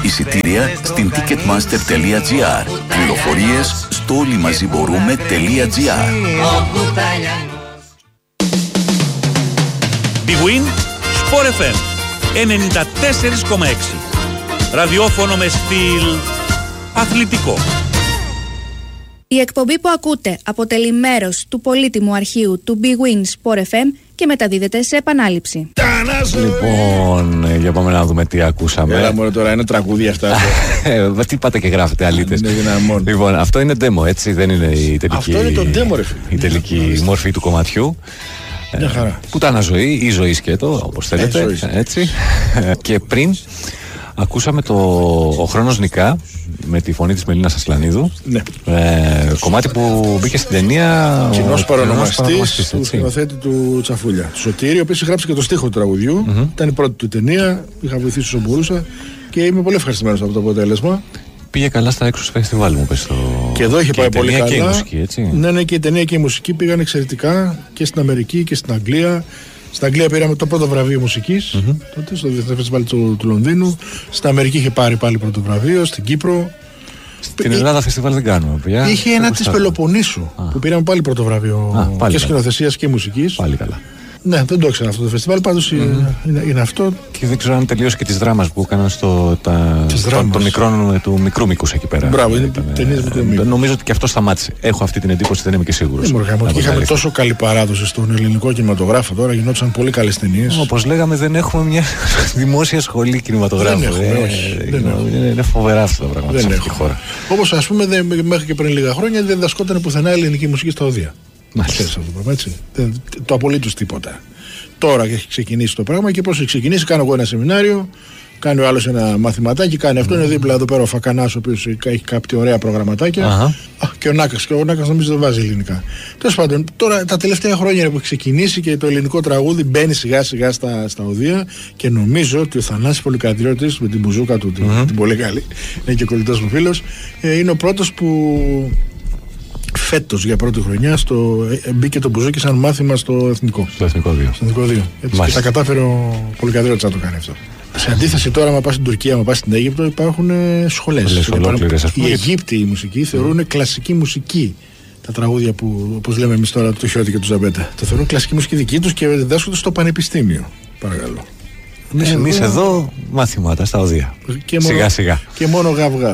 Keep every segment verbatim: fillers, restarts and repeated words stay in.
Εισιτήρια στην ticketmaster.gr. Πληροφορίες στο όλοιμαζιμπορούμε.gr. Big Win Sport εφ εμ ενενήντα τέσσερα κόμμα έξι. Ραδιόφωνο με στυλ αθλητικό. Η εκπομπή που ακούτε αποτελεί μέρος του πολύτιμου αρχείου του Big Win Sport εφ εμ και μεταδίδεται σε επανάληψη. Λοιπόν, για πάμε να δούμε τι ακούσαμε. Έλα μόνο τώρα, είναι τραγούδια αυτά. Τι πάτε και γράφετε, αλήτες. Είναι δυναμόν. Λοιπόν, αυτό είναι demo, έτσι, δεν είναι η τελική. Αυτό είναι το demo, ρε φίλε. Η τελική μορφή του κομματιού. Μια χαρά. Πουτάνα ζωή ή ζωή σκέτο, όπως θέλετε. Ε, έτσι. Και πριν ακούσαμε το Ο Χρόνος Νικά με τη φωνή της Μελίνας Ασλανίδου. Ναι. Ε, κομμάτι που μπήκε στην ταινία. Κοινός παρονομαστής του σκηνοθέτη του Τσαφούλια. Του Σωτήρη, ο οποίος γράψει και το στίχο του τραγουδιού. Mm-hmm. Ήταν η πρώτη του ταινία. Είχα βοηθήσει όσο μπορούσα και είμαι πολύ ευχαριστημένος από το αποτέλεσμα. Πήγε καλά στα έξω φεστιβάλ, μου πες το. Και εδώ είχε και πάει πολύ καλά. Και η μουσική, έτσι. Ναι, ναι, και η ταινία και η μουσική πήγαν εξαιρετικά και στην Αμερική και στην Αγγλία. Στην Αγγλία πήραμε το πρώτο βραβείο μουσικής, mm-hmm. τότε στο Διεθνές Φεστιβάλ του, του Λονδίνου. Στην Αμερική είχε πάρει πάλι πρώτο βραβείο, στην Κύπρο. Στην Ελλάδα φεστιβάλ δεν κάνουμε πια. Είχε ένα της Πελοποννήσου ah. που πήραμε πάλι πρώτο βραβείο ah, και σκηνοθεσίας και μουσικής. Πάλι καλά. Ναι, δεν το ήξερα αυτό το φεστιβάλ, πάντως mm-hmm. είναι, είναι αυτό. Και δεν ξέρω αν τελείωσε και τις δράμας που έκαναν στο. Τα, των το μικρών, του μικρού μήκους εκεί πέρα. Μπράβο, είναι ταινίες μικρού μήκους. Νομίζω ότι και αυτό σταμάτησε. Έχω αυτή την εντύπωση, δεν είμαι και σίγουρος. Είχαμε τόσο καλή παράδοση στον ελληνικό κινηματογράφο τώρα, γινόντουσαν πολύ καλές ταινίες. Όπως λέγαμε, δεν έχουμε μια δημόσια σχολή κινηματογράφου. Δεν έχουμε, όχι, ε, δεν είναι, είναι φοβερά αυτά τα πράγματα σε αυτή τη χώρα. Όπως ας πούμε, μέχρι και πριν λίγα χρόνια δεν διδασκόταν πουθενά ελληνική μουσική στα οδεία. Μάλιστα. Αυτό το πράγμα, έτσι. Το απολύτως τίποτα. Τώρα έχει ξεκινήσει το πράγμα και πώς έχει ξεκινήσει, κάνω εγώ ένα σεμινάριο, κάνει ο άλλος ένα μαθηματάκι, κάνει αυτό, mm. είναι δίπλα εδώ πέρα ο Φακανάς, ο οποίος έχει κάποια ωραία προγραμματάκια. Uh-huh. Α, και ο Νάκας, και ο Νάκας νομίζω δεν βάζει ελληνικά. Τέλος πάντων, τώρα τα τελευταία χρόνια που έχει ξεκινήσει και το ελληνικό τραγούδι μπαίνει σιγά σιγά στα, στα οδεία και νομίζω ότι ο Θανάσης Πολυκατριώτης με την μπουζούκα του, mm-hmm. την, την πολύ καλή, είναι και κολλητός μου φίλος, ε, είναι ο πρώτος που. Φέτος για πρώτη χρονιά στο, ε, μπήκε το μπουζούκι σαν μάθημα στο Εθνικό. Στο Εθνικό δύο. Στο Εθνικό δύο. Έτσι, και τα κατάφερε ο Πολυκατριώτης να το κάνει αυτό. Σε αντίθεση τώρα, άμα πας στην Τουρκία, άμα πας στην Αίγυπτο, υπάρχουν σχολές. Οι Αιγύπτιοι η μουσική θεωρούν mm. κλασική μουσική τα τραγούδια που, όπως λέμε εμείς τώρα, του Χιώτη και του Ζαμπέτα. Το θεωρούν κλασική μουσική δική τους και διδάσκονται στο πανεπιστήμιο. Παρακαλώ. Εμείς, εμείς εδώ, εδώ μαθήματα στα οδεία. Και μόνο, σιγά σιγά. Και μόνο γαυγάου.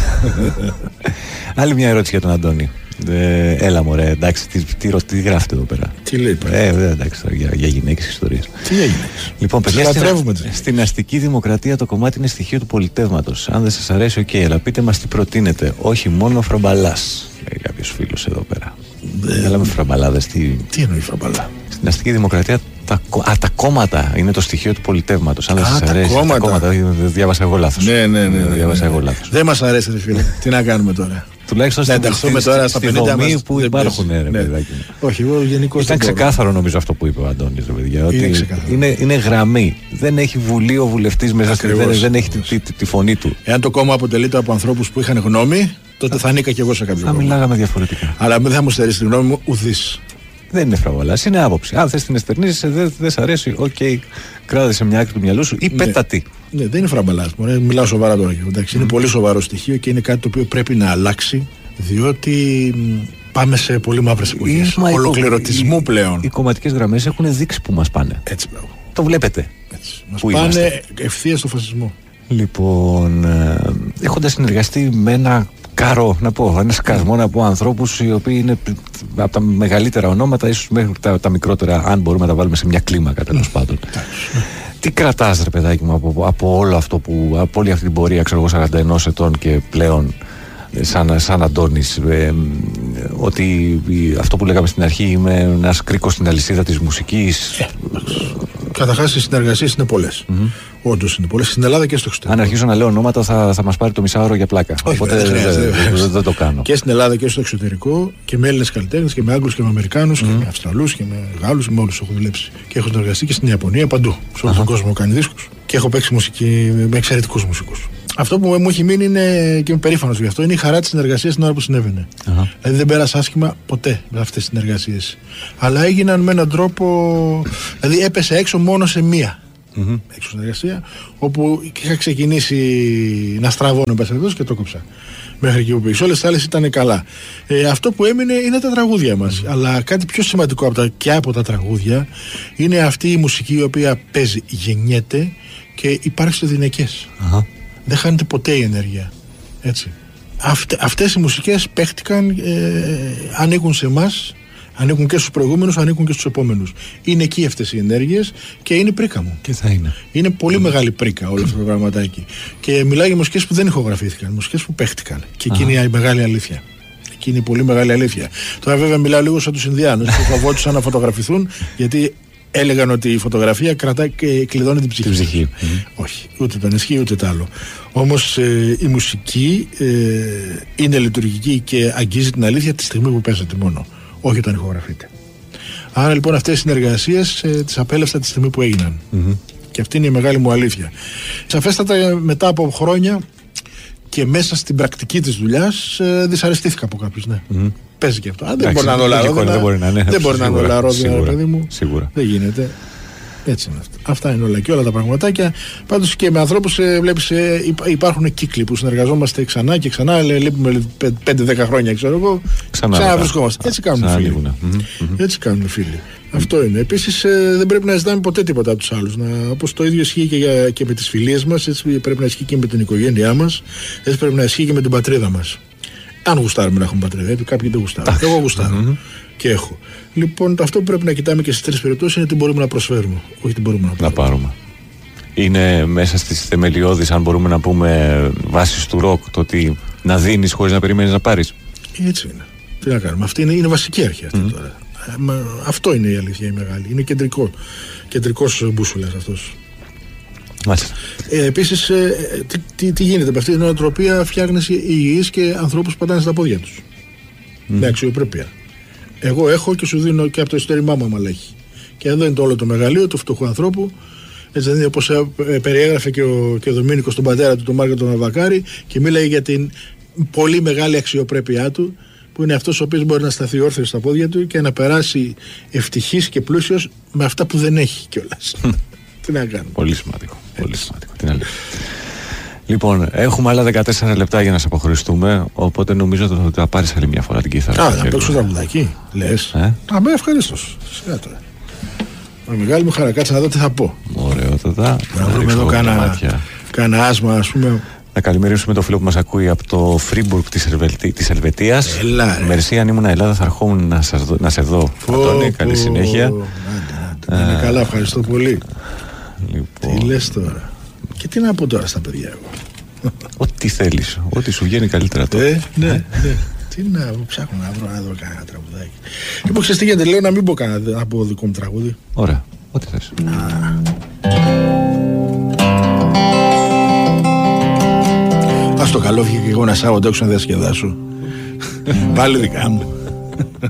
Άλλη μια ερώτηση για τον Αντώνη. Ε, έλα μωρέ, εντάξει, τι, τι, τι γράφετε εδώ πέρα. Τι λέει πέρα. Ε, ε, εντάξει, για, για γυναίκες ιστορίες. Τι για γυναίκες. Λοιπόν, παιδιά, στην, στην αστική δημοκρατία το κομμάτι είναι στοιχείο του πολιτεύματος. Αν δεν σας αρέσει, οκ, okay, αλλά πείτε μας τι προτείνετε. Όχι μόνο φραμπαλάς, λέει κάποιος φίλος εδώ πέρα. Δεν λέμε φραμπαλάδες. Τι, τι εννοεί φραμπαλά. Στην αστική δημοκρατία τα, α, τα κόμματα είναι το στοιχείο του πολιτεύματος. Αν δεν σας αρέσει, κόμματα. Τα κόμματα. Διάβασα εγώ λάθος. Ναι, ναι, ναι. ναι, διάβασα ναι. εγώ λάθος. Δεν μας αρέσει, ρε φίλε. Τι να κάνουμε τώρα. Τουλάχιστον στην δομή που υπάρχουν, ρε παιδάκι. Όχι, εγώ γενικώς. Ήταν ξεκάθαρο νομίζω αυτό που είπε ο Αντώνης, ρε παιδιά. Ότι είναι, είναι γραμμή. Δεν έχει βουλή ο βουλευτής μέσα στη δεν, δεν έχει τη, τη, τη, τη φωνή του. Εάν το κόμμα αποτελείται από ανθρώπους που είχαν γνώμη, τότε θα ανήκα κι εγώ σε κάποιο κόμμα. Θα μιλάγαμε διαφορετικά. Αλλά δεν θα μου στερήσει τη γνώμη μου ουδής. Δεν είναι φραβολάς, είναι άποψη. Αν θες την εστερνίζεσαι, δεν δε σ' αρέσει, οκ, okay, κράτησε σε μια άκρη του μυαλού σου ή ναι. πέτατη. Ναι, δεν είναι φραμπαλάς. Μιλάω σοβαρά τώρα. Εντάξει, mm. Είναι πολύ σοβαρό στοιχείο και είναι κάτι το οποίο πρέπει να αλλάξει, διότι πάμε σε πολύ μαύρες εποχές. Ολοκληρωτισμού οι, πλέον. Οι κομματικές γραμμές έχουν δείξει που μας πάνε. Έτσι, μπράβο. Το βλέπετε. Έτσι. Μας πάνε ευθείας στο φασισμό. Λοιπόν, ε, έχοντας συνεργαστεί με ένα κάρο, να πω, ένα σκασμό από ανθρώπους οι οποίοι είναι από τα μεγαλύτερα ονόματα, ίσως μέχρι τα, τα μικρότερα, αν μπορούμε να τα βάλουμε σε μια κλίμακα τέλος πάντων. Τι κρατάς, ρε παιδάκι μου, από, από όλο αυτό που, από όλη αυτή την πορεία, ξέρω εγώ, σαράντα ένα ετών και πλέον, σαν, σαν Αντώνης, ε, ότι αυτό που λέγαμε στην αρχή, είμαι ένας κρίκος στην αλυσίδα της μουσικής. Ε, Καταρχάς οι συνεργασίες είναι πολλές. Mm-hmm. Όντως είναι πολλές στην Ελλάδα και στο εξωτερικό. Αν αρχίσω να λέω ονόματα θα, θα μας πάρει το μισάωρο για πλάκα. Όχι, οπότε δεν, δεν, δεν, δεν το κάνω. Και στην Ελλάδα και στο εξωτερικό και με Έλληνες καλλιτέχνες και με Άγγλους και με Αμερικάνους mm-hmm. και με Αυστραλούς και με Γάλλους, με όλους έχω δουλέψει. Και έχω συνεργαστεί και στην Ιαπωνία παντού. Σε όλο τον κόσμο έχω κάνει δίσκους και έχω παίξει μουσική με εξαιρετικούς μουσικούς. Αυτό που μου έχει μείνει είναι, και είμαι περήφανος γι' αυτό, είναι η χαρά της συνεργασίας την ώρα που συνέβαινε. Uh-huh. Δηλαδή δεν πέρασα άσχημα ποτέ με αυτές τις συνεργασίες. Αλλά έγιναν με έναν τρόπο. Δηλαδή έπεσε έξω μόνο σε μία. Mm-hmm. Έξω συνεργασία, όπου είχα ξεκινήσει να στραβώνω μπασχετός και το κόψα. Μέχρι εκεί που πήγε. Όλες τις άλλες ήταν καλά. Ε, αυτό που έμεινε είναι τα τραγούδια μας. Mm. Αλλά κάτι πιο σημαντικό από τα, και από τα τραγούδια είναι αυτή η μουσική η οποία παίζει, γεννιέται και υπάρχει στο δυναικές. Uh-huh. Δεν χάνεται ποτέ η ενέργεια. Έτσι. Αυτε, αυτές οι μουσικές παίχτηκαν, ε, ανήκουν σε εμάς, ανήκουν και στους προηγούμενους, ανήκουν και στους επόμενους. Είναι εκεί αυτές οι ενέργειες και είναι πρίκα μου. Τι θα είναι. Είναι πολύ mm. μεγάλη πρίκα όλο αυτό το πραγματάκι. Και μιλάει για μουσικές που δεν ηχογραφήθηκαν, μουσικές που παίχτηκαν. Και εκεί είναι η μεγάλη αλήθεια. Εκεί είναι η πολύ μεγάλη αλήθεια. Τώρα βέβαια μιλάω λίγο σαν τους Ινδιάνους που φοβόντουσαν να φωτογραφηθούν, γιατί έλεγαν ότι η φωτογραφία κρατάει και κλειδώνει την ψυχή. Την ψυχή. Mm. Όχι, ούτε τον ισχύει ούτε το άλλο. Όμως ε, η μουσική ε, είναι λειτουργική και αγγίζει την αλήθεια τη στιγμή που παίζεται μόνο. Όχι όταν ηχογραφείται. Άρα λοιπόν αυτές οι συνεργασίες ε, τις απέλευσα τη στιγμή που έγιναν. Mm-hmm. Και αυτή είναι η μεγάλη μου αλήθεια. Σαφέστατα μετά από χρόνια και μέσα στην πρακτική της δουλειάς ε, δυσαρεστήθηκα από κάποιους. Ναι. Mm-hmm. Παίζει και αυτό. Α, δεν μπορεί να είναι όλα ρόδινα. Δεν μπορεί να είναι, δεν μπορεί να είναι όλα ρόδινα, παιδί μου. Σίγουρα. Δεν γίνεται. Έτσι είναι αυτά. Αυτά είναι όλα και όλα τα πραγματάκια. Πάντως και με ανθρώπους ε, βλέπεις ε, υπάρχουν κύκλοι που συνεργαζόμαστε ξανά και ξανά. Λείπουμε πέντε δέκα χρόνια, ξέρω εγώ. Ξαναβρισκόμαστε. Έτσι κάνουν φίλοι. Mm-hmm. Έτσι κάνουν φίλοι. Mm-hmm. Αυτό είναι. Επίσης ε, δεν πρέπει να ζητάμε ποτέ τίποτα από τους άλλους. Όπως το ίδιο ισχύει και, για, και με τις φιλίες μας, έτσι πρέπει να ισχύει και με την οικογένειά μας, έτσι πρέπει να ισχύει και με την πατρίδα μας. Αν γουστάρουμε να έχουμε πατρίδα, γιατί κάποιοι δεν γουστάρουν. Εγώ γουστάρω mm-hmm. και έχω. Λοιπόν, αυτό που πρέπει να κοιτάμε και στις τρεις περιπτώσεις είναι τι μπορούμε να προσφέρουμε, όχι τι μπορούμε να πάρουμε. Να πάρουμε. Είναι μέσα στις θεμελιώδεις, αν μπορούμε να πούμε, βάσεις του ροκ, το ότι να δίνεις χωρίς να περιμένεις να πάρεις. Έτσι είναι. Τι να κάνουμε. Αυτή είναι, είναι βασική αρχή αυτή mm-hmm. τώρα. Ε, μα, αυτό είναι η αλήθεια η μεγάλη. Είναι κεντρικό. Κεντρικός μπούσουλας αυτός. Ε, επίσης, ε, τι, τι, τι γίνεται με αυτή την νοοτροπία, φτιάχνεις υγιείς και ανθρώπους που πατάνε στα πόδια τους. Mm. Με αξιοπρέπεια. Εγώ έχω και σου δίνω και από το ειστέρημά μου, άμα έχει. Και εδώ είναι το όλο το μεγαλείο του φτωχού ανθρώπου. Έτσι δεν είναι, όπως ε, ε, περιέγραφε και ο, και ο Δομήνικος τον πατέρα του, τον Μάρκο τον Αβακάρη, και μίλαγε για την πολύ μεγάλη αξιοπρέπειά του, που είναι αυτός ο οποίος μπορεί να σταθεί όρθιος στα πόδια του και να περάσει ευτυχής και πλούσιος με αυτά που δεν έχει κιόλας. Τι να κάνουμε. Πολύ σημαντικό. Πολύ σημαντικό. Τι να λέμε. Λοιπόν, έχουμε άλλα δεκατέσσερα λεπτά για να σε αποχωριστούμε. Οπότε νομίζω ότι θα πάρεις άλλη μια φορά την κιθάρα. Α, να παίξω τραγουδάκι. Λες. Ε? Α, με ευχαρίστως. Σιγά τώρα. Με μεγάλη μου χαρά, κάτσε να δω τι θα πω. Ωραιότατα. Να βρούμε εδώ κάνα άσμα, ας πούμε. Να καλημερίσουμε το φίλο που μας ακούει από το Φρίμπουργκ της, Ελβελτή, της Ελβετίας. Έλα, ρε. Μερσή, αν ήμουν Ελλάδα θα ερχόμουν να, σας δω, να σε δω. Αντώνη, καλή συνέχεια. Άντε, άντε. Είναι καλά, ευχαριστώ πολύ. Λοιπόν. Τι λες τώρα. Και τι να πω τώρα στα παιδιά εγώ. Ό,τι θέλεις, ό,τι σου βγαίνει καλύτερα τώρα. Ε, ναι, ναι. Τι να ψάχνω να βρω, να βρω κανένα τραγουδάκι. Λοιπόν, ξέρεις τι γίνεται, λέω να μην πω κανένα, να πω δικό μου τραγούδι. Ωραία, ό,τι θες. Ας το καλό βγήκε και εγώ ένα Σάββατο έξω να διασκεδάσω. Πάλι δικά μου.